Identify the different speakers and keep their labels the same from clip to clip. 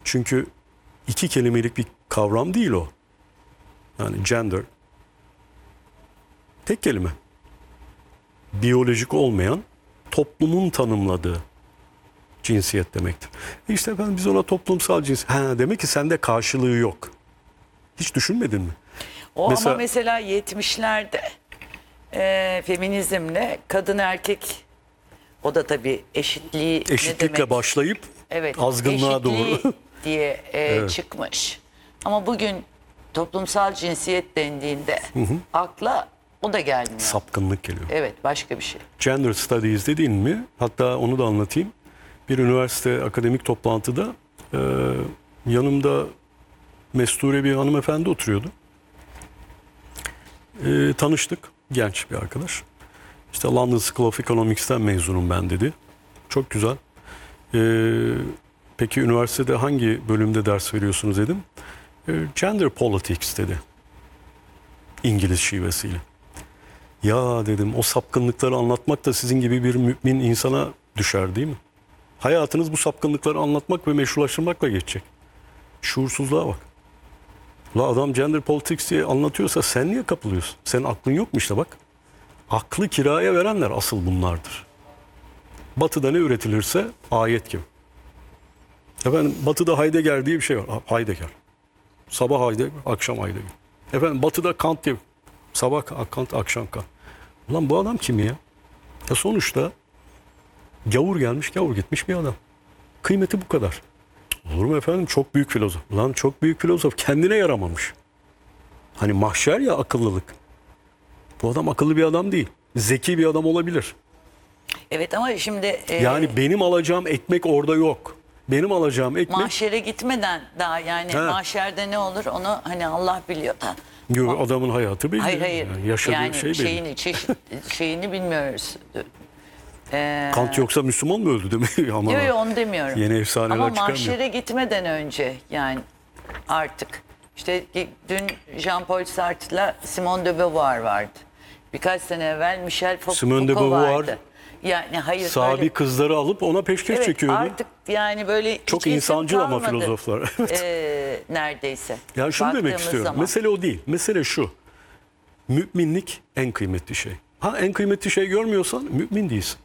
Speaker 1: Çünkü iki kelimelik bir kavram değil o. Yani gender tek kelime. Biyolojik olmayan, toplumun tanımladığı cinsiyet demektir. İşte efendim biz ona toplumsal cinsiyet. Demek ki sende karşılığı yok. Hiç düşünmedin mi?
Speaker 2: Ama mesela 70'lerde feminizmle kadın erkek, o da tabii eşitlikle
Speaker 1: Eşitlikle başlayıp azgınlığa doğru
Speaker 2: diye çıkmış. Ama bugün toplumsal cinsiyet dendiğinde akla o da gelmiyor.
Speaker 1: sapkınlık geliyor.
Speaker 2: Evet, başka bir şey.
Speaker 1: Gender Studies dediğin mi? Hatta onu da anlatayım. Bir üniversite akademik toplantıda yanımda mesture bir hanımefendi oturuyordu. Tanıştık. Genç bir arkadaş. İşte London School of Economics'ten mezunum ben dedi. Çok güzel. Peki üniversitede hangi bölümde ders veriyorsunuz dedim. Gender Politics dedi. İngiliz şivesiyle. Ya dedim, o sapkınlıkları anlatmak da sizin gibi bir mümin insana düşer değil mi? Hayatınız bu sapkınlıkları anlatmak ve meşrulaştırmakla geçecek. Şuursuzluğa bak. La adam gender politics diye anlatıyorsa sen niye kapılıyorsun? Senin aklın yok mu işte bak. Aklı kiraya verenler asıl bunlardır. Batı'da ne üretilirse ayet gibi. Efendim Batı'da Heidegger diye bir şey var. Heidegger. Sabah Heidegger, akşam Heidegger. Efendim Batı'da Kant diye. Sabah Kant, akşam Kant. Ulan bu adam kim ya? Ya sonuçta gavur gelmiş, gavur gitmiş bir adam. Kıymeti bu kadar. Olur mu efendim? Çok büyük filozof. Lan çok büyük filozof. Kendine yaramamış. Hani mahşer ya akıllılık. Bu adam akıllı bir adam değil. Zeki bir adam olabilir.
Speaker 2: Evet ama şimdi...
Speaker 1: Yani benim alacağım ekmek orada yok. Benim alacağım ekmek...
Speaker 2: Mahşere gitmeden daha yani mahşerde ne olur onu hani Allah biliyor da.
Speaker 1: Yok, adamın hayatı belli.
Speaker 2: Hayır.
Speaker 1: Yani yaşadığı şey belli.
Speaker 2: Şeyini bilmiyoruz.
Speaker 1: Kant yoksa Müslüman mı öldü demek?
Speaker 2: Yok onu demiyorum.
Speaker 1: Yeni efsaneler
Speaker 2: ama
Speaker 1: çıkarmıyor.
Speaker 2: mahşere gitmeden önce yani artık işte dün Jean-Paul Sartre'la Simone de Beauvoir vardı. Birkaç sene evvel Michel Foucault vardı. Yani hayır.
Speaker 1: Sabi böyle, kızları alıp ona peşkeş çekiyordu.
Speaker 2: Artık yani böyle
Speaker 1: çok insancıl ama filozoflar.
Speaker 2: Neredeyse.
Speaker 1: Yani şunu demek istiyorum. Zaman. Mesele o değil. Mesele şu. Müminlik en kıymetli şey. En kıymetli şey görmüyorsan mümin değilsin.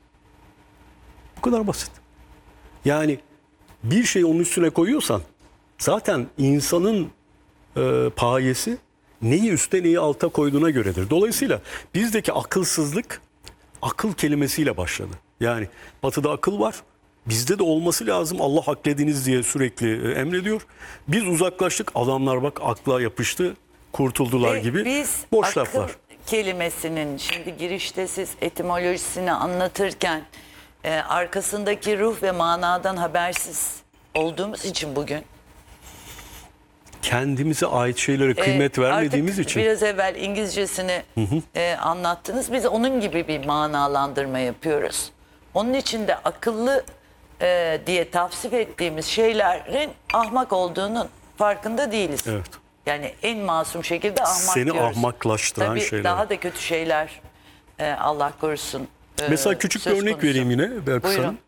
Speaker 1: Bu kadar basit. Yani bir şeyi onun üstüne koyuyorsan zaten insanın payesi neyi üste neyi alta koyduğuna göredir. Dolayısıyla bizdeki akılsızlık akıl kelimesiyle başladı. Yani Batı'da akıl var. Bizde de olması lazım. Allah haklediniz diye sürekli emrediyor. Biz uzaklaştık. Adamlar bak akla yapıştı. Kurtuldular gibi.
Speaker 2: Biz
Speaker 1: boş laflar.
Speaker 2: Akıl kelimesinin şimdi girişte siz etimolojisini anlatırken arkasındaki ruh ve manadan habersiz olduğumuz için bugün
Speaker 1: kendimize ait şeylere kıymet vermediğimiz için.
Speaker 2: Biraz evvel İngilizcesini anlattınız. Biz onun gibi bir manalandırma yapıyoruz. Onun için de akıllı diye tavsif ettiğimiz şeylerin ahmak olduğunun farkında değiliz.
Speaker 1: Evet.
Speaker 2: Yani en masum şekilde ahmak
Speaker 1: seni
Speaker 2: diyoruz.
Speaker 1: Ahmaklaştıran
Speaker 2: tabii
Speaker 1: şeyler.
Speaker 2: Daha da kötü şeyler Allah korusun.
Speaker 1: Mesela küçük bir örnek vereyim yine Berkut Hanım.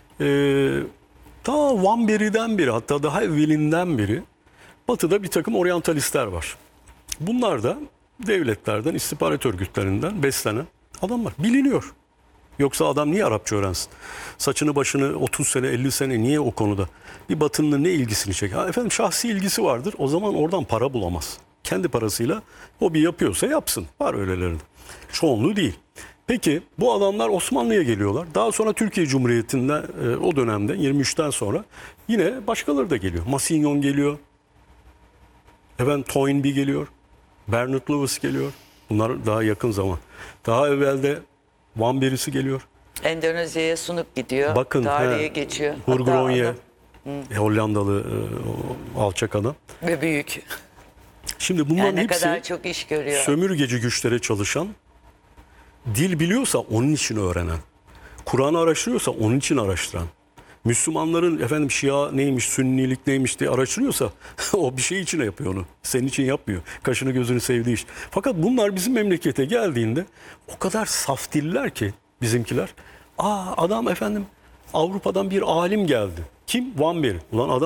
Speaker 1: Ta Van Beri'den beri, hatta daha evvelinden beri Batı'da bir takım oryantalistler var. Bunlar da devletlerden, istihbarat örgütlerinden beslenen adamlar. Biliniyor. Yoksa adam niye Arapça öğrensin? Saçını başını 30 sene 50 sene niye o konuda? Bir Batı'nın ne ilgisini çeker? Efendim şahsi ilgisi vardır. O zaman oradan para bulamaz. Kendi parasıyla hobi yapıyorsa yapsın. Var öylelerinde. Çoğunluğu değil. Peki bu adamlar Osmanlı'ya geliyorlar. Daha sonra Türkiye Cumhuriyeti'nde o dönemde 23'ten sonra yine başkaları da geliyor. Masignon geliyor. Efendim Toynbee geliyor. Bernard Lewis geliyor. Bunlar daha yakın zaman. Daha evvelde Van Berisi geliyor.
Speaker 2: Endonezya'ya Sunuk gidiyor.
Speaker 1: Bakın,
Speaker 2: tarihe geçiyor.
Speaker 1: Hurgronje, Hollandalı alçak adam.
Speaker 2: Ve büyük.
Speaker 1: Şimdi bunların
Speaker 2: ne
Speaker 1: hepsi
Speaker 2: kadar çok iş görüyor.
Speaker 1: Sömürgeci güçlere çalışan, dil biliyorsa onun için öğrenen, Kur'an'ı araştırıyorsa onun için araştıran, Müslümanların efendim Şia neymiş, Sünnilik neymiş diye araştırıyorsa o bir şey için yapıyor onu. Senin için yapmıyor. Kaşını gözünü sevdiği iş. Fakat bunlar bizim memlekete geldiğinde o kadar saf diller ki bizimkiler. Adam efendim Avrupa'dan bir alim geldi. Kim? Van Beri. Ulan adam